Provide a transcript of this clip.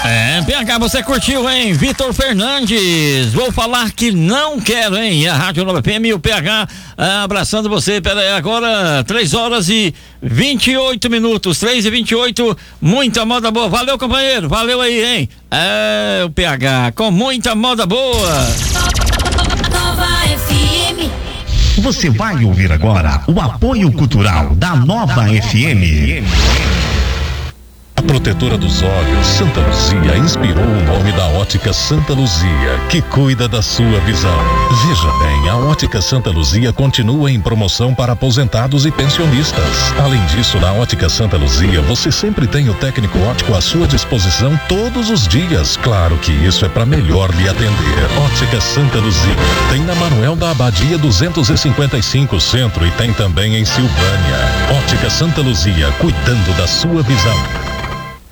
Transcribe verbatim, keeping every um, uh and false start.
É, P H, você curtiu, hein? Vitor Fernandes, vou falar que não quero, hein? E a Rádio Nova F M e o P H ah, abraçando você. Pera aí, agora três horas e vinte e oito minutos, três e vinte e oito, muita moda boa. Valeu, companheiro, valeu aí, hein? É, o P H com muita moda boa. Nova F M. Você vai ouvir agora o apoio cultural da Nova F M. A protetora dos olhos, Santa Luzia, inspirou o nome da Ótica Santa Luzia, que cuida da sua visão. Veja bem, a Ótica Santa Luzia continua em promoção para aposentados e pensionistas. Além disso, na Ótica Santa Luzia, você sempre tem o técnico óptico à sua disposição todos os dias. Claro que isso é para melhor lhe atender. Ótica Santa Luzia tem na Manuel da Abadia duzentos e cinquenta e cinco Centro e tem também em Silvânia. Ótica Santa Luzia, cuidando da sua visão.